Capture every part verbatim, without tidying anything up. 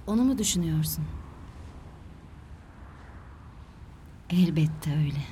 Onu mu düşünüyorsun? Elbette öyle.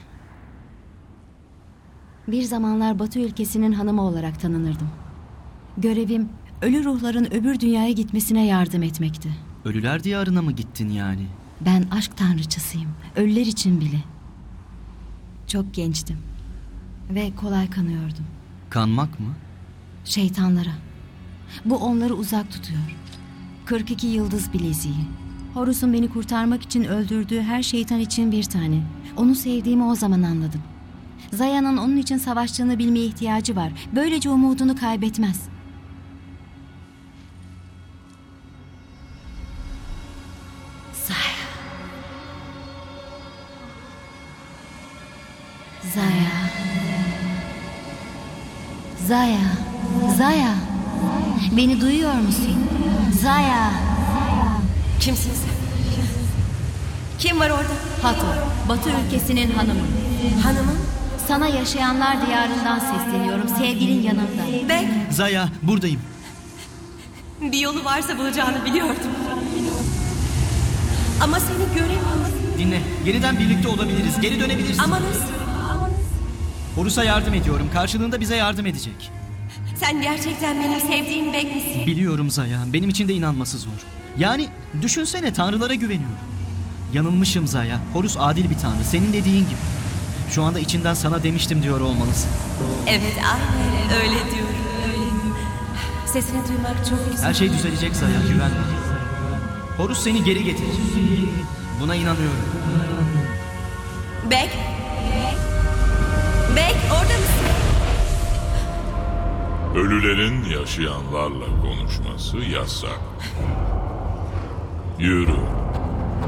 Bir zamanlar Batı ülkesinin hanımı olarak tanınırdım. Görevim ölü ruhların öbür dünyaya gitmesine yardım etmekti. Ölüler diyarına mı gittin yani? Ben aşk tanrıçasıyım. Ölüler için bile. Çok gençtim. Ve kolay kanıyordum. Kanmak mı? Şeytanlara. Bu onları uzak tutuyor. kırk iki yıldız bileziği. Horus'un beni kurtarmak için öldürdüğü her şeytan için bir tane. Onu sevdiğimi o zaman anladım. Zaya'nın onun için savaştığını bilmeye ihtiyacı var. Böylece umudunu kaybetmez. Zaya. Zaya. Zaya. Zaya. Beni duyuyor musun? Zaya. Kimsin sen? Kim var orada? Hathor, Batı ülkesinin hanımı. Hanımın? Sana yaşayanlar diyarından sesleniyorum. Sevgilin yanımda. Bek, Zaya, buradayım. bir yolu varsa bulacağını biliyordum. Ama seni göremiyorum. Dinle, yeniden birlikte olabiliriz. Geri dönebilirsin. Ama nasıl? Horus'a yardım ediyorum. Karşılığında bize yardım edecek. Sen gerçekten benim sevdiğim Bek misin? Biliyorum Zaya. Benim için de inanması zor. Yani düşünsene, tanrılara güveniyorum. Yanılmışım Zaya. Horus adil bir tanrı. Senin dediğin gibi. Şu anda içinden sana demiştim diyor olmalısın. Evet, aynen öyle diyorum. Sesini duymak çok güzel. Her şey düzelecek Zaya. Güven bana. Horus seni geri getirir. Buna inanıyorum. Bek? Bek, orada mısın? Ölülerin yaşayanlarla konuşması yasak. Yürü.